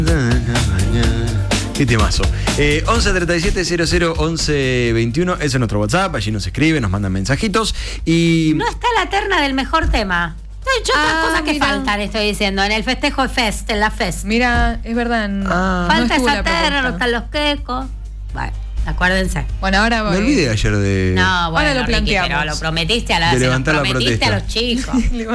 Qué temazo. 11 37 00 11 21. Ese es nuestro WhatsApp. Allí nos escriben, nos mandan mensajitos. Y no está la terna del mejor tema. He hecho otras cosas que faltan, estoy diciendo. En el festejo de Fest, en la Fest. Mira, es verdad. Falta esa terna, no están los quecos. Bueno, acuérdense. Bueno, ahora me olvidé ayer de. No, bueno, ahora lo planteamos. Ricky, pero lo prometiste a levantar la protesta. A los chicos.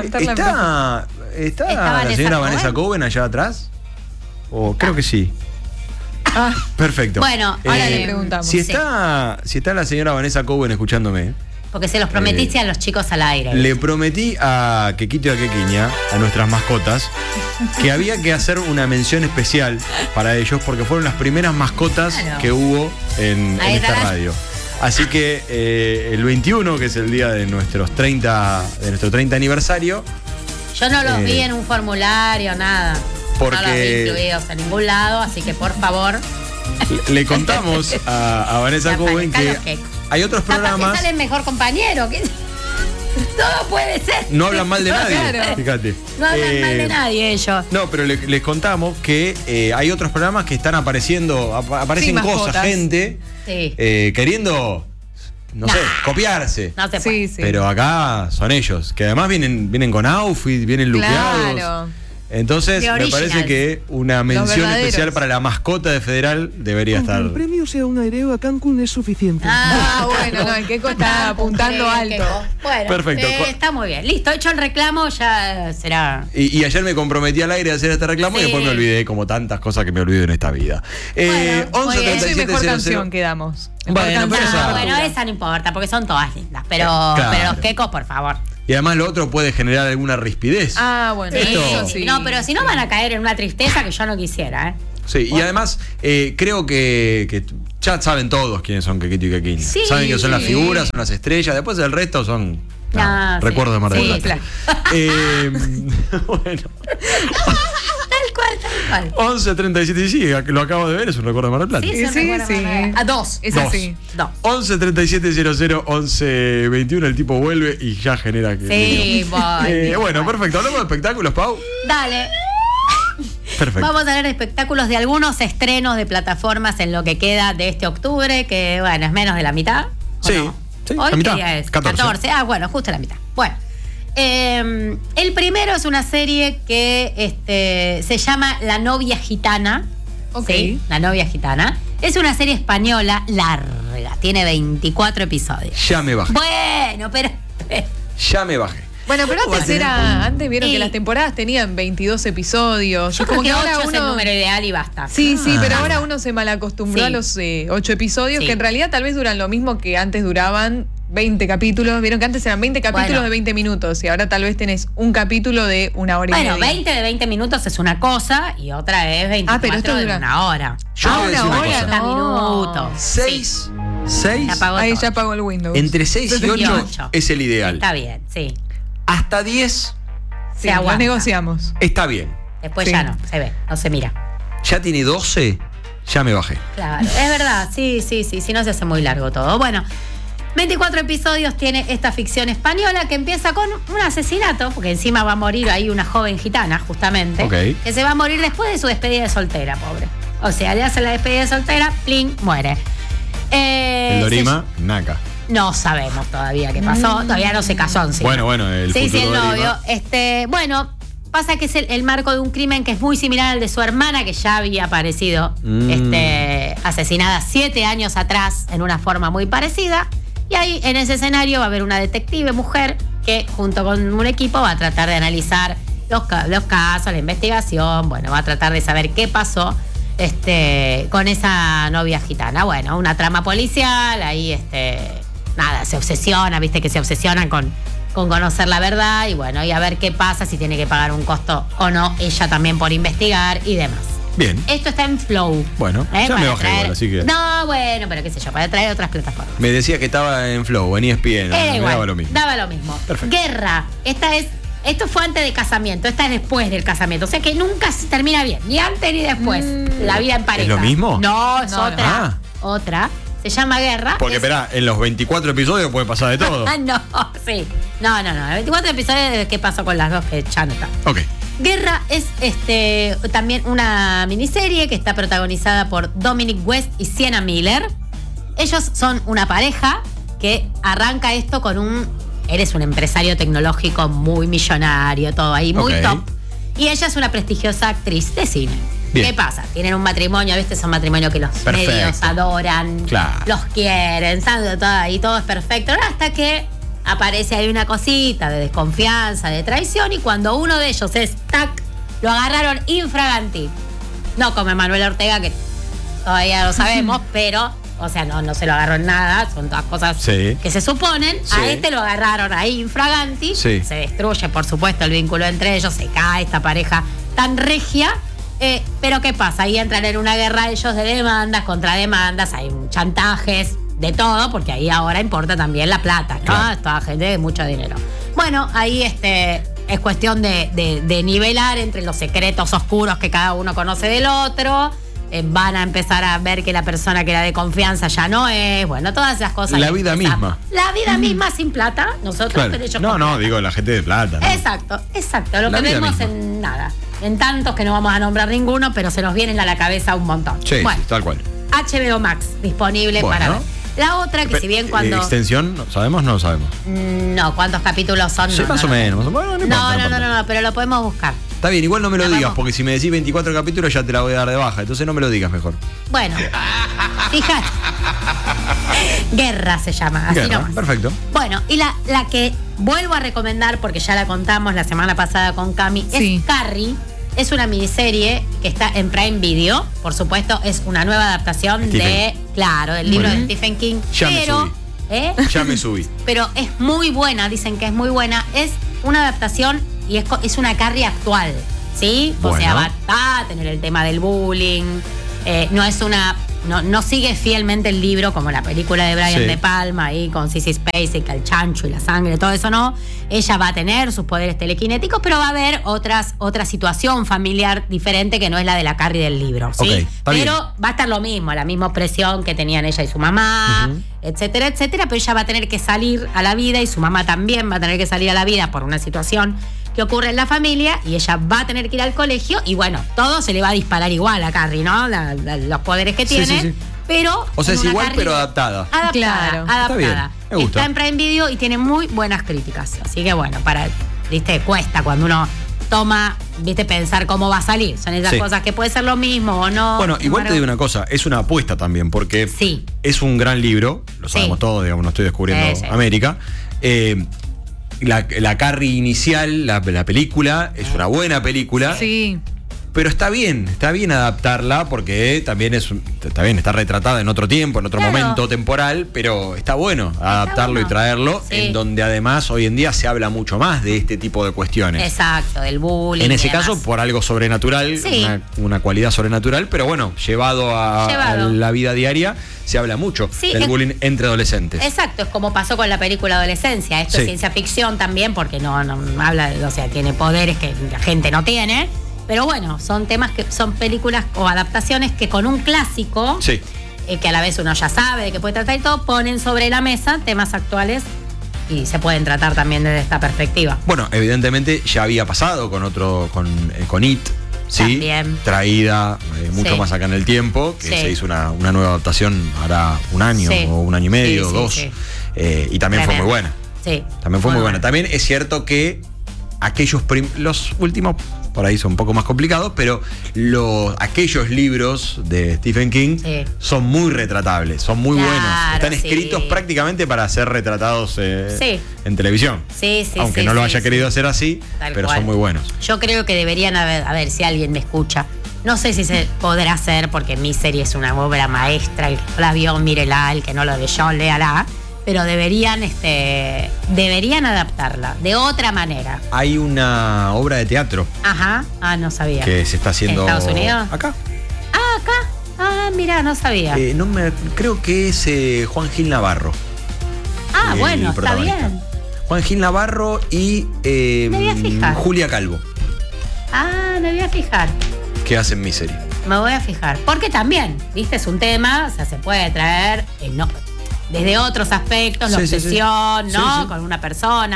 ¿Está la señora Vanessa Cohen allá atrás? Creo que sí. Perfecto. Bueno, ahora le preguntamos. Si está la señora Vanessa Cohen escuchándome. Porque se los prometiste a los chicos al aire. Le prometí a Quequito y a Quequiña, a nuestras mascotas, que había que hacer una mención especial para ellos porque fueron las primeras mascotas que hubo en esta radio. Así que el 21, que es el día de nuestro 30 aniversario. Yo no los vi en un formulario, nada. Porque no los vi incluidos en ningún lado, así que por favor. Le contamos a Vanessa Cohen que hay otros programas. Que sale el mejor compañero. Todo puede ser. No hablan mal de nadie, claro. Fíjate. No hablan mal de nadie ellos. No, pero les contamos que hay otros programas que están apareciendo, aparecen cosas, gente queriendo, no sé, copiarse. No se puede. Pero acá son ellos, que además vienen con outfit, vienen luqueados. Claro. Entonces, me parece que una mención especial para la mascota de Federal debería estar. Que el premio sea un aéreo a Cancún es suficiente. Bueno, no, el Queco está apuntando alto. Bueno, perfecto. Está muy bien. Listo, hecho el reclamo, ya será. Y ayer me comprometí al aire a hacer este reclamo y después me olvidé, como tantas cosas que me olvido en esta vida. 11 mejor canción quedamos. Bueno, esa no importa, porque son todas lindas. Pero los quecos, por favor. Y además lo otro puede generar alguna rispidez. Bueno. Sí. No, pero si no van a caer en una tristeza que yo no quisiera, Sí, y además creo que ya saben todos quiénes son Quequito y Quequiña. Sí. Saben que son las figuras, son las estrellas, después el resto son recuerdos de Mar del Plata. Bueno. Tal cual. 11 37, sí, lo acabo de ver, es un recuerdo de Mar del Plata. Sí. A dos. Es así. 11 37 00 11 21, el tipo vuelve y ya genera que. Bueno, perfecto. Hablamos de espectáculos, Pau. Dale. Perfecto. Vamos a ver espectáculos de algunos estrenos de plataformas en lo que queda de este octubre, que bueno, es menos de la mitad. Sí. Hoy la mitad. ¿Qué día es? 14. Bueno, justo la mitad. Bueno. El primero es una serie que se llama La novia gitana. ¿Sí? La novia gitana. Es una serie española larga, tiene 24 episodios. Ya me bajé. Bueno, pero ya me bajé. Bueno, pero antes vieron que las temporadas tenían 22 episodios. Yo creo que 8 es el número ideal y basta. Sí, pero ahora uno se malacostumbró a los 8 episodios, que en realidad tal vez duran lo mismo que antes duraban 20 capítulos. Vieron que antes eran 20 capítulos de 20 minutos y ahora tal vez tenés un capítulo de 1 hora y media. Bueno, 20 de 20 minutos es una cosa y otra es 24 pero esto dura de 1 hora. Yo voy a decir una cosa. 40 minutos. 6. Ahí ya apagó el Windows. Entre 6 y 8 es el ideal. Está bien, sí. Hasta 10 se aguanta. Lo negociamos. Está bien. Después ya no, se ve, no se mira. Ya tiene 12, ya me bajé. Claro, es verdad, sí, si no se hace muy largo todo. Bueno, 24 episodios tiene esta ficción española que empieza con un asesinato, porque encima va a morir ahí una joven gitana, justamente, que se va a morir después de su despedida de soltera, pobre. O sea, le hacen la despedida de soltera, plin, muere. El Dorima, naca. No sabemos todavía qué pasó, todavía no se casó encima. Bueno, el futuro el novio. Bueno, pasa que es el marco de un crimen que es muy similar al de su hermana, que ya había aparecido asesinada 7 años atrás en una forma muy parecida. Y ahí, en ese escenario, va a haber una detective mujer que, junto con un equipo, va a tratar de analizar los casos, la investigación. Bueno, va a tratar de saber qué pasó con esa novia gitana. Bueno, una trama policial, ahí se obsesiona, viste que se obsesionan con conocer la verdad y bueno, y a ver qué pasa, si tiene que pagar un costo o no, ella también por investigar y demás. Bien. Esto está en Flow. Bueno, ya me bajé igual, así que. No, bueno, pero qué sé yo, para traer otras plataformas. Me decía que estaba en Flow, en ESPN, me daba lo mismo. Daba lo mismo. Perfecto. Guerra. Esto fue antes de casamiento, esta es después del casamiento. O sea que nunca se termina bien, ni antes ni después. La vida en pareja. ¿Es lo mismo? No, es otra. Otra. Se llama Guerra. Porque, esperá, en los 24 episodios puede pasar de todo. No, sí. No. En 24 episodios, ¿qué pasó con las dos que ya no están? Ok. Guerra es también una miniserie que está protagonizada por Dominic West y Sienna Miller. Ellos son una pareja que arranca esto con eres un empresario tecnológico muy millonario, todo ahí, muy top. Y ella es una prestigiosa actriz de cine. Bien. ¿Qué pasa? Tienen un matrimonio, ¿viste? Son matrimonios que los medios adoran, los quieren, ¿sabes? Todo es perfecto. Hasta que aparece ahí una cosita de desconfianza, de traición, y cuando uno de ellos lo agarraron infraganti. No como Manuel Ortega, que todavía lo sabemos, pero, o sea, no se lo agarró en nada, son todas cosas que se suponen. Sí. A este lo agarraron ahí infraganti, se destruye, por supuesto, el vínculo entre ellos, se cae esta pareja tan regia. Pero ¿qué pasa? Ahí entran en una guerra ellos de demandas, contrademandas, hay chantajes, de todo, porque ahí ahora importa también la plata, ¿no? Claro. Es toda gente de mucho dinero. Bueno, ahí es cuestión de nivelar entre los secretos oscuros que cada uno conoce del otro. Van a empezar a ver que la persona que era de confianza ya no es. Bueno, todas esas cosas. La vida misma. La vida misma sin plata. Nosotros, pero ellos con plata. Digo la gente de plata, ¿no? Exacto. Lo que vemos misma. En nada. En tantos que no vamos a nombrar ninguno, pero se nos vienen a la cabeza un montón. Sí, bueno, tal cual. HBO Max, disponible para ver. La otra, que si bien cuando... ¿Extensión? ¿Sabemos? No sabemos. No, ¿cuántos capítulos son? Sí, más o menos. Bueno, no, pero lo podemos buscar. Está bien, igual no me lo digas, porque si me decís 24 capítulos ya te la voy a dar de baja. Entonces no me lo digas mejor. Bueno, fíjate. Guerra se llama, así nomás. Perfecto. Bueno, y la que vuelvo a recomendar, porque ya la contamos la semana pasada con Cami, es Carrie. Es una miniserie que está en Prime Video. Por supuesto, es una nueva adaptación del libro de Stephen King. Ya me subí. Pero es muy buena, dicen que es muy buena. Es una adaptación y es una Carrie actual, ¿sí? Bueno. O sea, va a tener el tema del bullying. No sigue fielmente el libro como la película de Brian De Palma ahí con Sissy Spacek, el chancho y la sangre, todo eso no. Ella va a tener sus poderes telequinéticos, pero va a haber otra situación familiar diferente que no es la de la Carrie del libro, ¿sí? Pero va a estar lo mismo, la misma opresión que tenían ella y su mamá, etcétera, etcétera, pero ella va a tener que salir a la vida y su mamá también va a tener que salir a la vida por una situación que ocurre en la familia y ella va a tener que ir al colegio y bueno, todo se le va a disparar igual a Carrie, ¿no? Los poderes que tiene, pero... O sea, es igual pero adaptada. Adaptada. Está bien, me gusta. Está en Prime Video y tiene muy buenas críticas. Así que bueno, cuesta cuando uno toma, pensar cómo va a salir. Son esas cosas que puede ser lo mismo o no. Bueno, igual te digo una cosa, es una apuesta también, porque es un gran libro, lo sabemos todos, digamos, no estoy descubriendo América. La Carrie inicial, la película, es una buena película. Sí. Pero está bien adaptarla porque también está retratada en otro tiempo, en otro momento temporal, pero está bueno adaptarlo y traerlo, en donde además hoy en día se habla mucho más de este tipo de cuestiones. Exacto, del bullying. En ese caso, por algo sobrenatural, una cualidad sobrenatural, pero bueno, llevado a la vida diaria, se habla mucho del bullying entre adolescentes. Exacto, es como pasó con la película Adolescencia. Esto es ciencia ficción también, porque no habla, o sea, tiene poderes que la gente no tiene. Pero bueno, son temas que son películas o adaptaciones que con un clásico, que a la vez uno ya sabe de qué puede tratar y todo, ponen sobre la mesa temas actuales y se pueden tratar también desde esta perspectiva. Bueno, evidentemente ya había pasado con It, también. Traída mucho más acá en el tiempo, que se hizo una nueva adaptación hará un año o un año y medio, dos, y también fue muy buena. Sí. También fue muy buena. También es cierto que los últimos por ahí son un poco más complicados, pero aquellos libros de Stephen King son muy retratables, son muy buenos. Están escritos prácticamente para ser retratados en televisión. Aunque no lo haya querido hacer así, pero son muy buenos. Yo creo que deberían a ver si alguien me escucha. No sé si se podrá hacer, porque mi serie es una obra maestra. El que no la vio, mírela. El que no lo leyó, léala. Pero deberían adaptarla de otra manera. Hay una obra de teatro. No sabía. Que se está haciendo... ¿En Estados Unidos? Acá. Acá. Mira, no sabía. Creo que es Juan Gil Navarro. Bueno, está bien. Juan Gil Navarro y me voy a fijar. Julia Calvo. Me voy a fijar. ¿Qué hacen mi serie? Me voy a fijar. Porque también, viste, es un tema, o sea, se puede traer... desde otros aspectos, la obsesión, ¿no? Con una persona.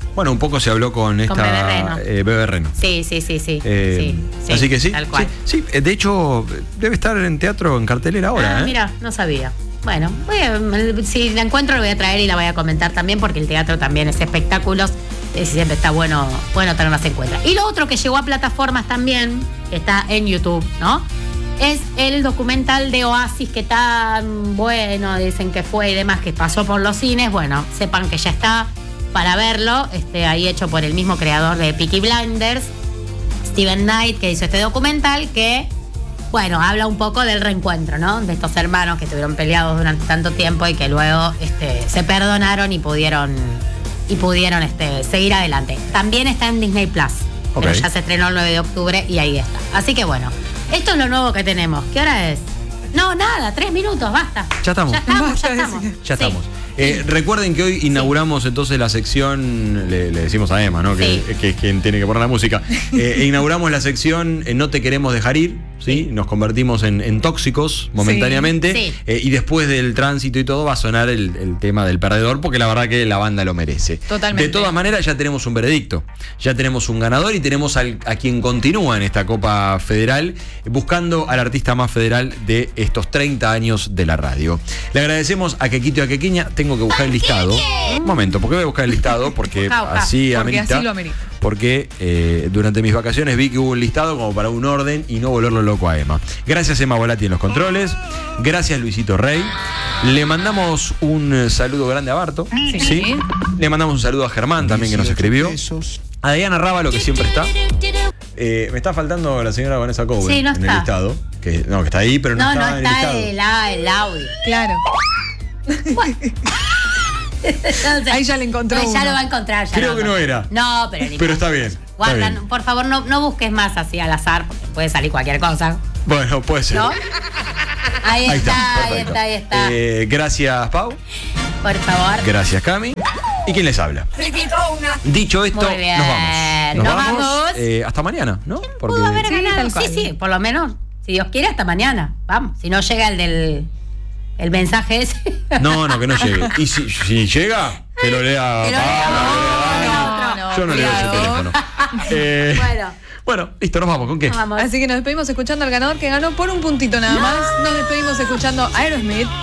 Bueno, un poco se habló con esta Bebe Reno. Sí. Así que sí. Tal cual. Sí, de hecho, debe estar en teatro en cartelera ahora. Mira, no sabía. Bueno, si la encuentro la voy a traer y la voy a comentar también, porque el teatro también es espectáculos. Siempre está bueno tenerlas en cuenta. Y lo otro que llegó a plataformas también, que está en YouTube, ¿no? Es el documental de Oasis, que tan bueno dicen que fue y demás, que pasó por los cines. Bueno, sepan que ya está para verlo, ahí hecho por el mismo creador de Peaky Blinders, Steven Knight, que hizo este documental que, bueno, habla un poco del reencuentro, ¿no? De estos hermanos que estuvieron peleados durante tanto tiempo y que luego se perdonaron y pudieron seguir adelante. También está en Disney Plus, pero ya se estrenó el 9 de octubre y ahí está. Así que bueno, esto es lo nuevo que tenemos. ¿Qué hora es? No, nada, 3 minutos, basta. Ya estamos. Ya estamos. Recuerden que hoy inauguramos entonces la sección, le decimos a Emma, ¿no? Sí. Que es quien tiene que poner la música. Inauguramos la sección No te queremos dejar ir, ¿sí? Nos convertimos en tóxicos momentáneamente. Sí. Y después del tránsito y todo va a sonar el tema del perdedor, porque la verdad que la banda lo merece. Totalmente. De todas maneras, ya tenemos un veredicto, ya tenemos un ganador y tenemos a quien continúa en esta Copa Federal, buscando al artista más federal de estos 30 años de la radio. Le agradecemos a Quequito y a Quequiña. Tengo que buscar el listado. Un momento, ¿por qué voy a buscar el listado? Porque así amerita. Lo amerita. Porque durante mis vacaciones vi que hubo un listado como para un orden y no volverlo loco a Emma. Gracias, Emma Volati, en los controles. Gracias, Luisito Rey. Le mandamos un saludo grande a Barto. Sí. Le mandamos un saludo a Germán también, que nos escribió. A Diana Rábalo, que siempre está. Me está faltando la señora Vanessa Cowen Sí, no en está. el listado. Que está ahí, pero no está en el listado. el audio. Claro. Entonces, Ahí ya le encontró ya uno. lo va a encontrar. Creo que no era. No, pero Pero está bien. Guarda, está bien. por favor, no busques más así al azar, porque puede salir cualquier cosa. Bueno, puede ser. ¿No? Ahí está. Perfecto. Gracias, Pau. Por favor. Gracias, Cami. ¿Y quién les habla? Dicho esto, Muy bien. nos Nos vamos. vamos. Hasta mañana, ¿no? Pudo haber Sí, ganado. tal cual. Sí, por lo menos. Si Dios quiere, hasta mañana. Vamos. Si no llega el mensaje ese. No, que no llegue. Y si llega, que lo lea. Que lo lea. No, Yo no leo ese cuidado. teléfono. Bueno, listo, nos vamos. ¿Con qué? Nos vamos. Así que nos despedimos escuchando al ganador, que ganó por un puntito nada más. Nos despedimos escuchando Aerosmith.